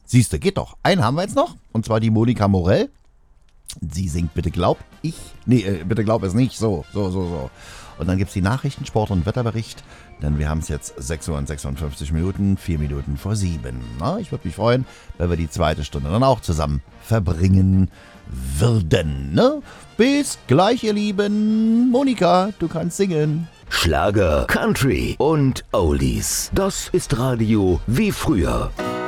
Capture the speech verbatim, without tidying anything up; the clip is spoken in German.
Siehst du, geht doch. Einen haben wir jetzt noch, und zwar die Monika Morell. Sie singt Bitte glaub ich, nee, äh, bitte glaub es nicht, so, so, so, so. Und dann gibt es die Nachrichten, Sport- und Wetterbericht, denn wir haben es jetzt sechs Uhr und sechsundfünfzig Minuten, vier Minuten vor sieben. Na, ich würde mich freuen, wenn wir die zweite Stunde dann auch zusammen verbringen würden. Ne? Bis gleich, ihr Lieben. Monika, du kannst singen. Schlager, Country und Oldies. Das ist Radio wie früher.